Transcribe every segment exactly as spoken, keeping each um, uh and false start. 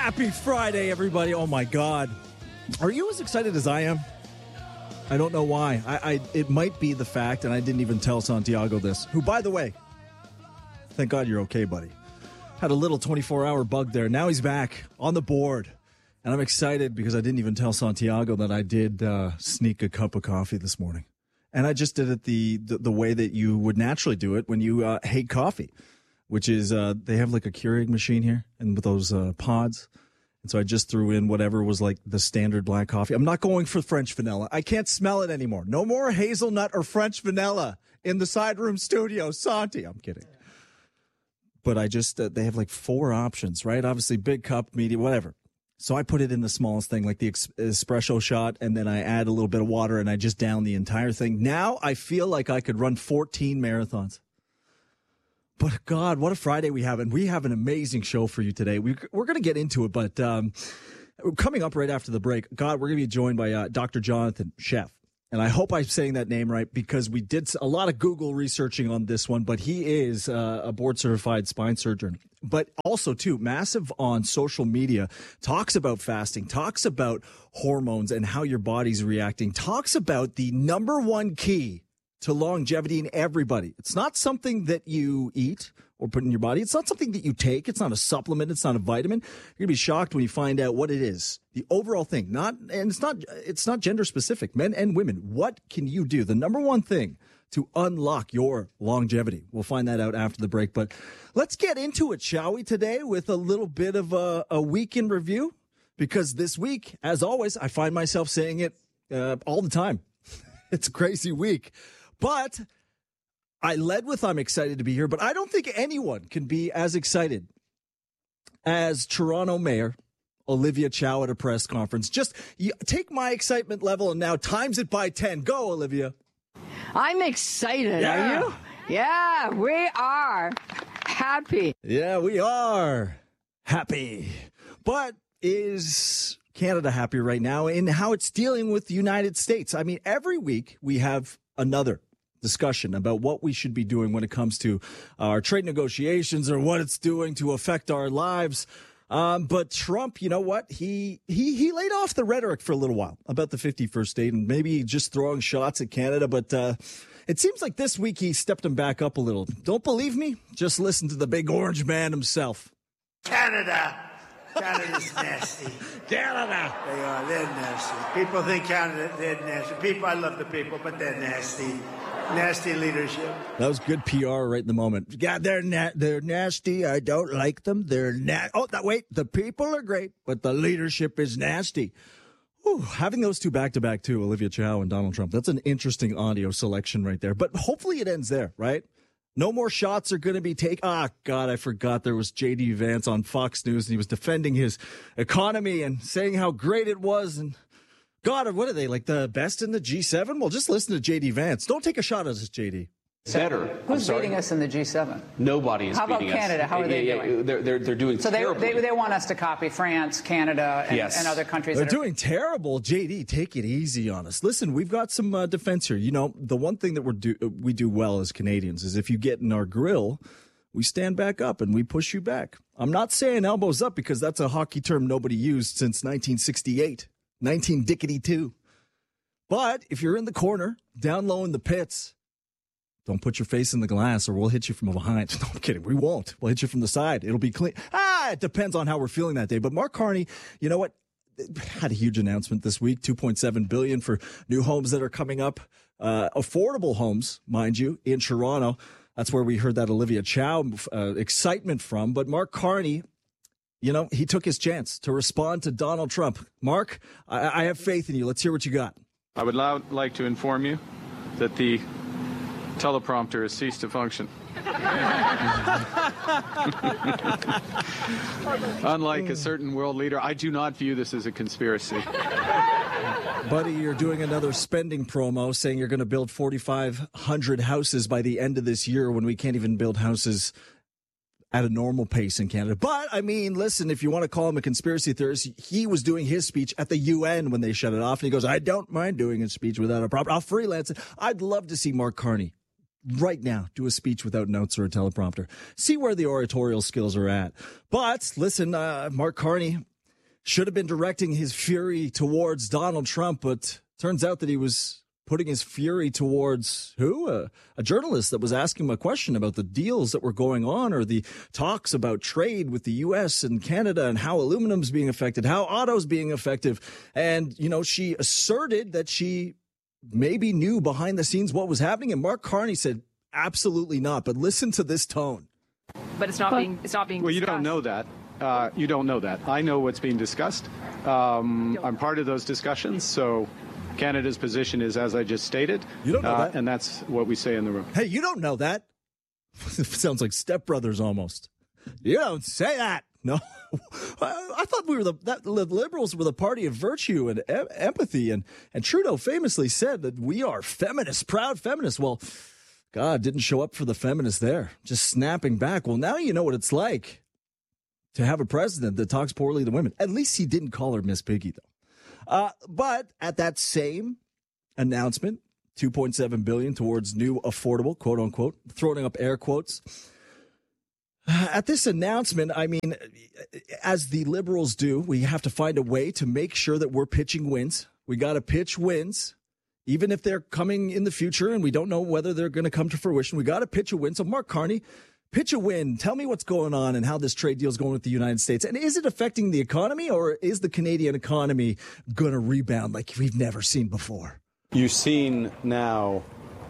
Happy Friday, everybody. Oh, my God. Are you as excited as I am? I don't know why. I, I It might be the fact, and I didn't even tell Santiago this, who, by the way, thank God you're okay, buddy. Had a little twenty-four hour bug there. Now he's back on the board. And I'm excited because I didn't even tell Santiago that I did uh, sneak a cup of coffee this morning. And I just did it the, the, the way that you would naturally do it when you uh, hate coffee, which is uh, they have like a Keurig machine here and with those uh, pods. And so I just threw in whatever was like the standard black coffee. I'm not going for French vanilla. I can't smell it anymore. No more hazelnut or French vanilla in the side room studio. Santi, I'm kidding. But I just, uh, they have like four options, right? Obviously big cup, medium, whatever. So I put it in the smallest thing, like the ex- espresso shot, and then I add a little bit of water and I just down the entire thing. Now I feel like I could run fourteen marathons. But God, what a Friday we have. And we have an amazing show for you today. We, we're going to get into it, but um, coming up right after the break, God, we're going to be joined by uh, Doctor Jonathan Sheff. And I hope I'm saying that name right because we did a lot of Google researching on this one, but he is uh, a board-certified spine surgeon. But also, too, massive on social media, talks about fasting, talks about hormones and how your body's reacting, talks about the number one key to longevity in everybody. It's not something that you eat or put in your body. It's not something that you take. It's not a supplement. It's not a vitamin. You're going to be shocked when you find out what it is. The overall thing, not, and it's not, it's not gender specific, men and women. What can you do? The number one thing to unlock your longevity. We'll find that out after the break, but let's get into it, shall we, today with a little bit of a, a week in review, because this week, as always, I find myself saying it uh, all the time. It's a crazy week. But I led with I'm excited to be here, but I don't think anyone can be as excited as Toronto Mayor Olivia Chow at a press conference. Just you, take my excitement level and now times it by ten. Go, Olivia. I'm excited. Yeah. Are you? Yeah, we are happy. Yeah, we are happy. But is Canada happy right now in how it's dealing with the United States? I mean, every week we have another discussion about what we should be doing when it comes to our trade negotiations or what it's doing to affect our lives. Um, but Trump, you know what? He, he, he laid off the rhetoric for a little while about the fifty-first state and maybe just throwing shots at Canada. But, uh, it seems like this week he stepped him back up a little. Don't believe me? Just listen to the big orange man himself. Canada. Canada's nasty. Canada. They are. They're nasty. People think Canada, they're nasty. People, I love the people, but they're nasty. Nasty leadership. That was good P R right in the moment. Yeah, they're na- they're nasty. I don't like them. They're na- Oh, that, wait. The people are great, but the leadership is nasty. Whew, having those two back to back too, Olivia Chow and Donald Trump. That's an interesting audio selection right there. But hopefully it ends there, right? No more shots are going to be taken. Ah, God, I forgot there was J D Vance on Fox News and he was defending his economy and saying how great it was. And God, what are they, like the best in the G seven? Well, just listen to J D Vance. Don't take a shot at us, J D. Better. Who's beating us in the G seven? Nobody is How about beating us. Canada? How are they yeah, yeah, doing? They're, they're, they're doing So they, terribly. they they want us to copy France, Canada, and, Yes. and other countries. They're that are, doing terrible. J D, take it easy on us. Listen, we've got some uh, defense here. You know, the one thing that we're do, we do well as Canadians is if you get in our grill, we stand back up and we push you back. I'm not saying elbows up because that's a hockey term nobody used since nineteen sixty-eight, nineteen dickety two. But if you're in the corner, down low in the pits, don't put your face in the glass or we'll hit you from behind. No, I'm kidding. We won't. We'll hit you from the side. It'll be clean. Ah, it depends on how we're feeling that day. But Mark Carney, you know what? Had a huge announcement this week, two point seven billion dollars for new homes that are coming up. Uh, affordable homes, mind you, in Toronto. That's where we heard that Olivia Chow uh, excitement from. But Mark Carney, you know, he took his chance to respond to Donald Trump. Mark, I, I have faith in you. Let's hear what you got. I would now like to inform you that the teleprompter has ceased to function. Unlike a certain world leader, I do not view this as a conspiracy. Buddy, you're doing another spending promo saying you're going to build forty-five hundred houses by the end of this year when we can't even build houses at a normal pace in Canada. But, I mean, listen, if you want to call him a conspiracy theorist, he was doing his speech at the U N when they shut it off. And he goes, I don't mind doing a speech without a proper, I'll freelance it. I'd love to see Mark Carney right now do a speech without notes or a teleprompter. See where the oratorial skills are at. But, listen, uh, Mark Carney, should have been directing his fury towards Donald Trump, but turns out that he was putting his fury towards who? A, a journalist that was asking him a question about the deals that were going on or the talks about trade with the U S and Canada and how aluminum's being affected, how auto's being effective. And, you know, she asserted that she maybe knew behind the scenes what was happening. And Mark Carney said, absolutely not. But listen to this tone. But it's not but, being, it's not being Well, discussed. You don't know that. Uh, you don't know that. I know what's being discussed. Um, I'm part of those discussions, so Canada's position is, as I just stated. You don't know uh, that. And that's what we say in the room. Hey, you don't know that. Sounds like stepbrothers almost. You don't say that. No. I, I thought we were the, that, the Liberals were the party of virtue and em- empathy. And, and Trudeau famously said that we are feminists, proud feminists. Well, God didn't show up for the feminists there. Just snapping back. Well, now you know what it's like to have a president that talks poorly to women. At least he didn't call her Miss Piggy, though. Uh, but at that same announcement, two point seven billion dollars towards new affordable, quote unquote, throwing up air quotes. At this announcement, I mean, as the Liberals do, we have to find a way to make sure that we're pitching wins. We got to pitch wins, even if they're coming in the future and we don't know whether they're going to come to fruition. We got to pitch a win. So Mark Carney, pitch a win. Tell me what's going on and how this trade deal is going with the United States. And is it affecting the economy, or is the Canadian economy going to rebound like we've never seen before? You've seen now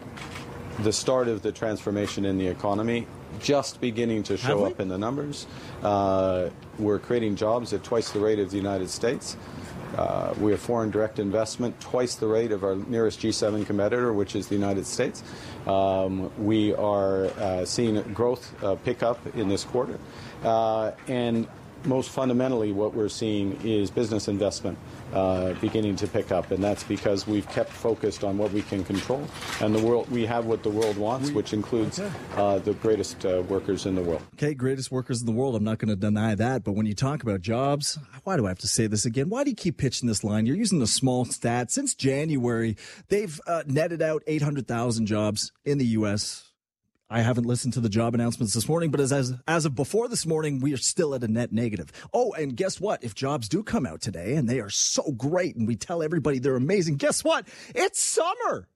the start of the transformation in the economy just beginning to show up in the numbers. Uh, we're creating jobs at twice the rate of the United States. Uh, we have foreign direct investment twice the rate of our nearest G seven competitor, which is the United States. Um, we are uh, seeing growth uh, pick up in this quarter. Uh, and most fundamentally, what we're seeing is business investment uh, beginning to pick up. And that's because we've kept focused on what we can control. And the world, we have what the world wants, which includes okay. uh, the greatest uh, workers in the world. Okay, greatest workers in the world. I'm not going to deny that. But when you talk about jobs, why do I have to say this again? Why do you keep pitching this line? You're using a small stat. Since January, they've uh, netted out eight hundred thousand jobs in the U S I haven't listened to the job announcements this morning, but as, as as of before this morning, we are still at a net negative. Oh, and guess what? If jobs do come out today and they are so great and we tell everybody they're amazing, guess what? It's summer.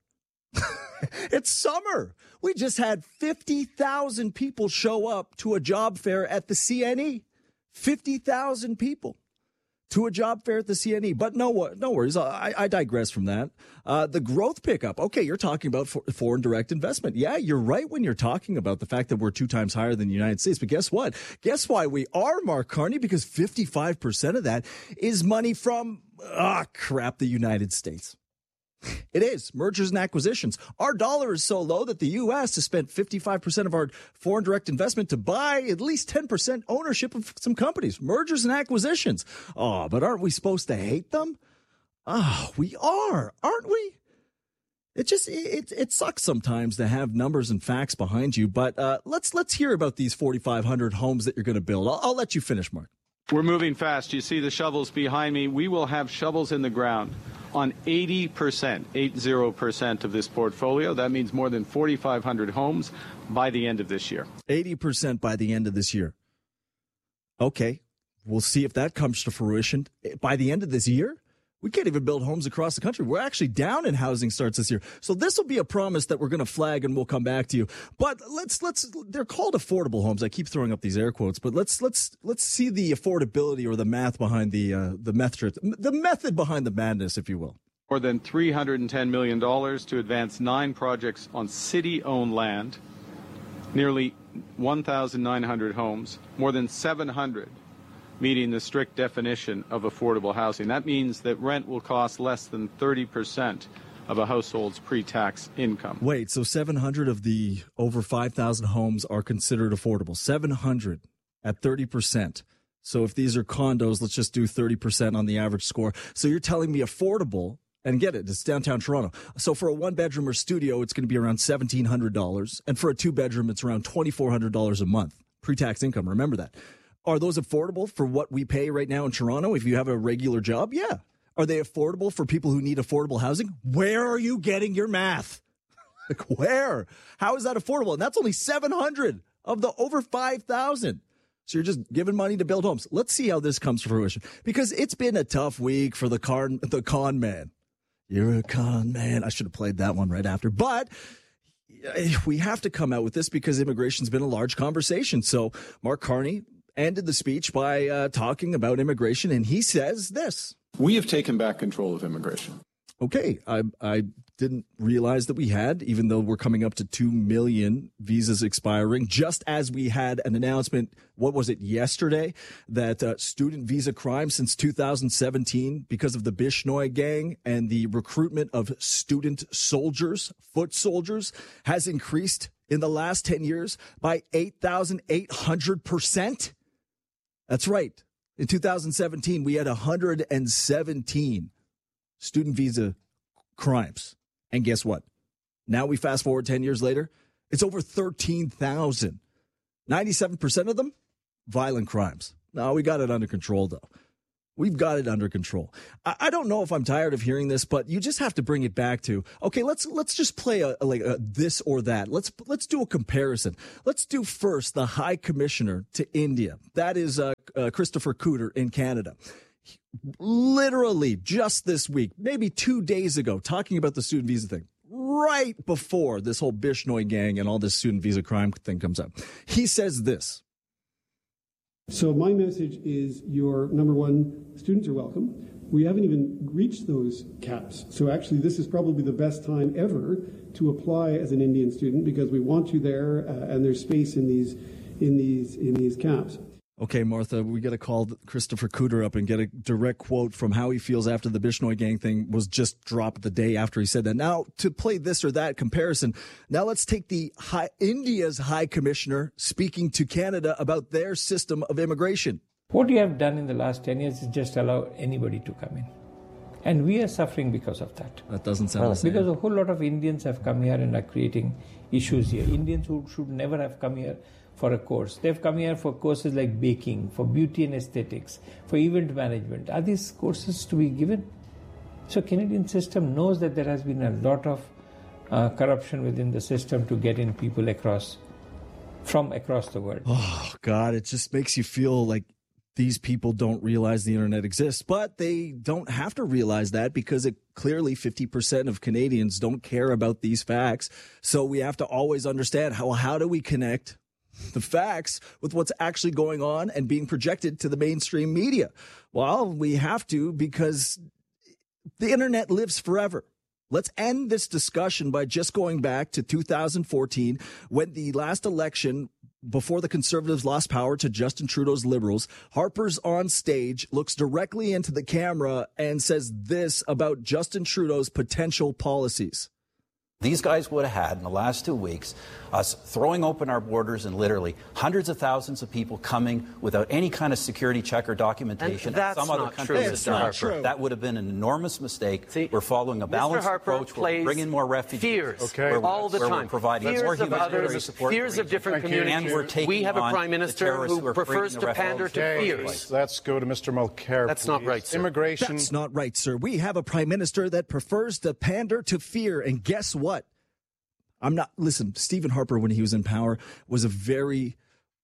It's summer. We just had fifty thousand people show up to a job fair at the C N E. fifty thousand people to a job fair at the C N E. But no, no worries. I, I digress from that. Uh, the growth pickup. Okay, you're talking about for, foreign direct investment. Yeah, you're right when you're talking about the fact that we're two times higher than the United States. But guess what? Guess why we are, Mark Carney? Because fifty-five percent of that is money from, ah, crap, the United States. It is. Mergers and acquisitions. Our dollar is so low that the U S has spent fifty-five percent of our foreign direct investment to buy at least ten percent ownership of some companies. Mergers and acquisitions. Oh, but aren't we supposed to hate them? Ah, oh, we are, aren't we? It just, it, it sucks sometimes to have numbers and facts behind you. But uh, let's let's hear about these forty-five hundred homes that you're going to build. I'll, I'll let you finish, Mark. We're moving fast. You see the shovels behind me. We will have shovels in the ground on eighty percent, eighty percent of this portfolio. That means more than forty-five hundred homes by the end of this year. eighty percent by the end of this year. Okay, we'll see if that comes to fruition. By the end of this year, we can't even build homes across the country. We're actually down in housing starts this year. So this will be a promise that we're going to flag and we'll come back to you. But let's, let's, they're called affordable homes. I keep throwing up these air quotes, but let's, let's, let's see the affordability or the math behind the, uh, the method, the method behind the madness, if you will. More than three hundred ten million dollars to advance nine projects on city-owned land, nearly one thousand nine hundred homes, more than seven hundred meeting the strict definition of affordable housing. That means that rent will cost less than thirty percent of a household's pre-tax income. Wait, so seven hundred of the over five thousand homes are considered affordable. seven hundred at thirty percent. So if these are condos, let's just do thirty percent on the average score. So you're telling me affordable, and get it, it's downtown Toronto. So for a one-bedroom or studio, it's going to be around seventeen hundred dollars. And for a two-bedroom, it's around twenty-four hundred dollars a month. Pre-tax income, remember that. Are those affordable for what we pay right now in Toronto if you have a regular job? Yeah. Are they affordable for people who need affordable housing? Where are you getting your math? Like, where? How is that affordable? And that's only seven hundred of the over five thousand. So you're just giving money to build homes. Let's see how this comes to fruition, because it's been a tough week for the con, the con man. You're a con man. I should have played that one right after. But we have to come out with this because immigration's been a large conversation. So Mark Carney ended the speech by uh, talking about immigration, and he says this. We have taken back control of immigration. Okay, I I didn't realize that we had, even though we're coming up to two million visas expiring, just as we had an announcement, what was it, yesterday, that uh, student visa crime since two thousand seventeen, because of the Bishnoi gang and the recruitment of student soldiers, foot soldiers, has increased in the last ten years by eight thousand eight hundred percent. That's right. In two thousand seventeen, we had one hundred seventeen student visa crimes. And guess what? Now we fast forward ten years later, it's over thirteen thousand. ninety-seven percent of them, violent crimes. No, we got it under control, though. We've got it under control. I, I don't know if I'm tired of hearing this, but you just have to bring it back to, okay, let's let's just play a, a, like a this or that. Let's let's do a comparison. Let's do first the High Commissioner to India. That is uh, uh, Christopher Cooter in Canada. Literally just this week, maybe two days ago, talking about the student visa thing, right before this whole Bishnoi gang and all this student visa crime thing comes up. He says this. So my message is, your number one, students are welcome. We haven't even reached those caps. So actually, this is probably the best time ever to apply as an Indian student, because we want you there, uh, and there's space in these, in these, in these caps. Okay, Martha, we got to call Christopher Cooter up and get a direct quote from how he feels after the Bishnoi gang thing was just dropped the day after he said that. Now, to play this or that comparison, now let's take the high, India's High Commissioner speaking to Canada about their system of immigration. What you have done in the last ten years is just allow anybody to come in. And we are suffering because of that. That doesn't sound the same. Because a whole lot of Indians have come here and are creating issues here. Indians who should never have come here for a course. They've come here for courses like baking, for beauty and aesthetics, for event management. Are these courses to be given? So Canadian system knows that there has been a lot of uh, corruption within the system to get in people across, from across the world. Oh, God, it just makes you feel like these people don't realize the internet exists. But they don't have to realize that, because it clearly fifty percent of Canadians don't care about these facts. So we have to always understand how, how do we connect the facts with what's actually going on and being projected to the mainstream media? Well, we have to, because the internet lives forever. Let's end this discussion by just going back to two thousand fourteen, when the last election, before the Conservatives lost power to Justin Trudeau's Liberals. Harper's on stage, looks directly into the camera, and says this about Justin Trudeau's potential policies. These guys would have had, in the last two weeks, us throwing open our borders and literally hundreds of thousands of people coming without any kind of security check or documentation. And that's some other not countries true, have done. Mister Harper. That would have been an enormous mistake. See, we're following a balanced Mister Harper approach. We're bringing more refugees. Fears okay. where, all the where time. We're providing fears more of humanitarian others, support. fears of different communities. And we're taking we have a on prime minister who, who prefers to pander to okay. fears. Let's go to Mister Mulcair. That's please. not right, sir. Immigration. That's not right, sir. We have a prime minister that prefers to pander to fear. And guess what? I'm not, listen, Stephen Harper, when he was in power, was a very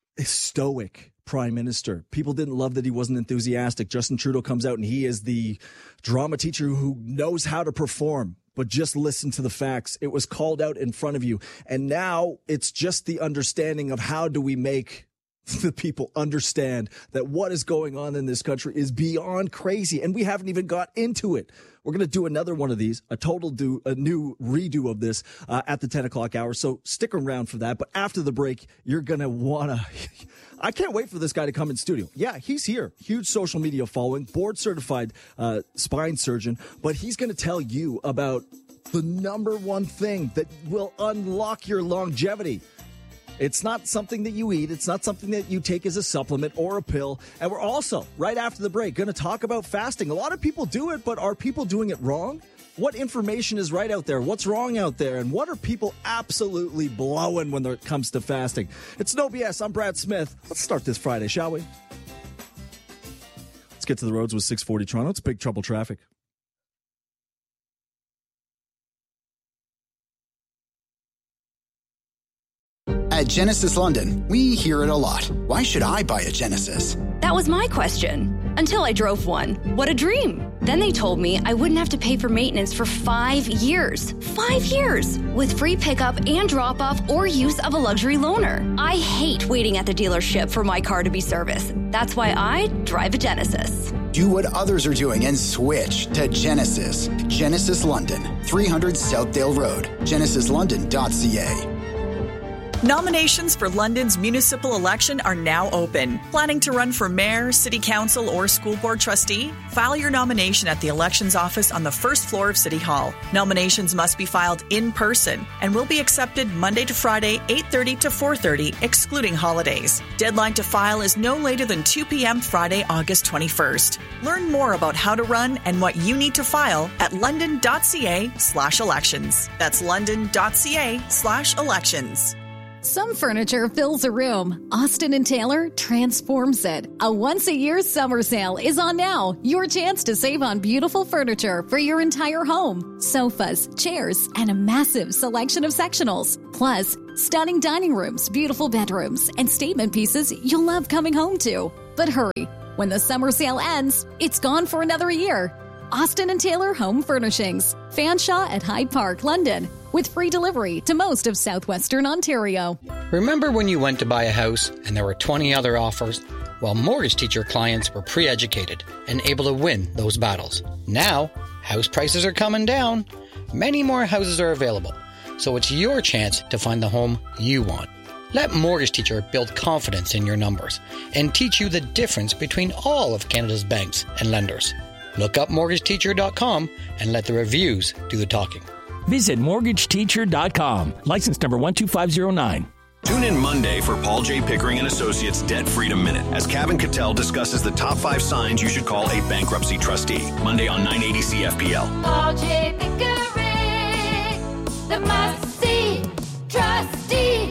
stoic prime minister. People didn't love that he wasn't enthusiastic. Justin Trudeau comes out and he is the drama teacher who knows how to perform. But just listen to the facts. It was called out in front of you. And now it's just the understanding of how do we make the people understand that what is going on in this country is beyond crazy. And we haven't even got into it. We're going to do another one of these, a total do, a new redo of this uh, at the ten o'clock hour. So stick around for that. But after the break, you're going to want to, I can't wait for this guy to come in studio. Yeah, he's here. Huge social media following, board certified uh, spine surgeon. But he's going to tell you about the number one thing that will unlock your longevity. It's not something that you eat. It's not something that you take as a supplement or a pill. And we're also, right after the break, going to talk about fasting. A lot of people do it, but are people doing it wrong? What information is right out there? What's wrong out there? And what are people absolutely blowing when it comes to fasting? It's No B S. I'm Brad Smith. Let's start this Friday, shall we? Let's get to the roads with six forty Toronto. It's big trouble traffic. At Genesis London, we hear it a lot. Why should I buy a Genesis? That was my question. Until I drove one. What a dream. Then they told me I wouldn't have to pay for maintenance for five years. Five years! With free pickup and drop-off or use of a luxury loaner. I hate waiting at the dealership for my car to be serviced. That's why I drive a Genesis. Do what others are doing and switch to Genesis. Genesis London, three hundred Southdale Road, genesis london dot c a. Nominations for London's municipal election are now open. Planning to run for mayor, city council, or school board trustee? File your nomination at the elections office on the first floor of City Hall. Nominations must be filed in person and will be accepted Monday to Friday, eight thirty to four thirty, excluding holidays. Deadline to file is no later than two p.m. Friday, August twenty-first. Learn more about how to run and what you need to file at london.ca slash elections. That's london.ca slash elections. Some furniture fills a room. Austin and Taylor transforms it. A once-a-year summer sale is on now. Your chance to save on beautiful furniture for your entire home. Sofas, chairs, and a massive selection of sectionals. Plus, stunning dining rooms, beautiful bedrooms, and statement pieces you'll love coming home to. But hurry. When the summer sale ends, it's gone for another year. Austin and Taylor Home Furnishings. Fanshawe at Hyde Park, London. With free delivery to most of southwestern Ontario. Remember when you went to buy a house and there were twenty other offers? Well, Mortgage Teacher clients were pre-educated and able to win those battles. Now, house prices are coming down. Many more houses are available. So it's your chance to find the home you want. Let Mortgage Teacher build confidence in your numbers and teach you the difference between all of Canada's banks and lenders. Look up mortgage teacher dot com and let the reviews do the talking. Visit mortgage teacher dot com. License number one two five zero nine. Tune in Monday for Paul J. Pickering and Associates Debt Freedom Minute as Kevin Cattell discusses the top five signs you should call a bankruptcy trustee. Monday on nine eighty C F P L. Paul J. Pickering, the must-see trustee.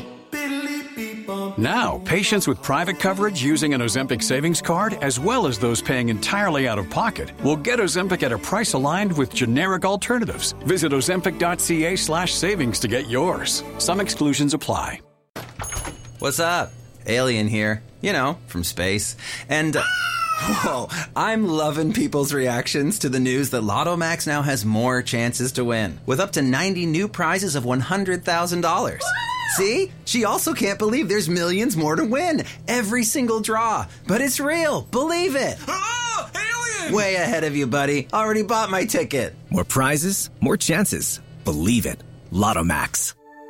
Now, patients with private coverage using an Ozempic savings card, as well as those paying entirely out of pocket, will get Ozempic at a price aligned with generic alternatives. Visit ozempic.ca slash savings to get yours. Some exclusions apply. What's up? Alien here. You know, from space. And, uh, whoa, I'm loving people's reactions to the news that Lotto Max now has more chances to win, with up to ninety new prizes of one hundred thousand dollars. See? She also can't believe there's millions more to win. Every single draw. But it's real. Believe it. Ah! Alien! Way ahead of you, buddy. Already bought my ticket. More prizes, more chances. Believe it. Lotto Max.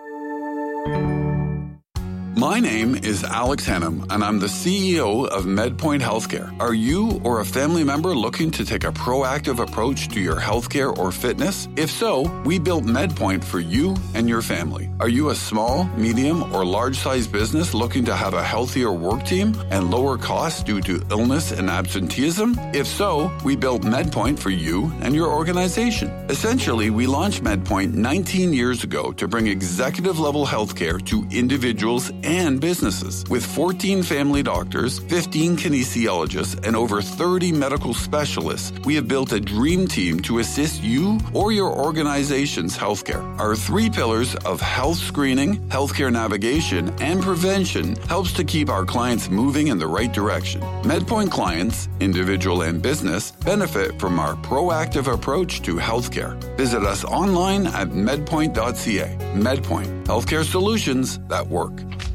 My name is Alex Hannum, and I'm the C E O of MedPoint Healthcare. Are you or a family member looking to take a proactive approach to your healthcare or fitness? If so, we built MedPoint for you and your family. Are you a small, medium, or large-sized business looking to have a healthier work team and lower costs due to illness and absenteeism? If so, we built MedPoint for you and your organization. Essentially, we launched MedPoint nineteen years ago to bring executive-level healthcare to individuals and businesses. With fourteen family doctors, fifteen kinesiologists, and over thirty medical specialists, we have built a dream team to assist you or your organization's healthcare. Our three pillars of health screening, healthcare navigation, and prevention helps to keep our clients moving in the right direction. MedPoint clients, individual and business, benefit from our proactive approach to healthcare. Visit us online at medpoint dot c a. MedPoint, healthcare solutions that work.